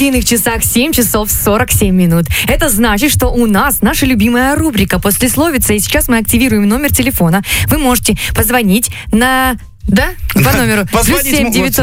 студийных часах 7 часов 47 минут. Это значит, что у нас наша любимая рубрика «Послесловица», и сейчас мы активируем номер телефона. Вы можете позвонить на... Да? По номеру. Позвонить +7 900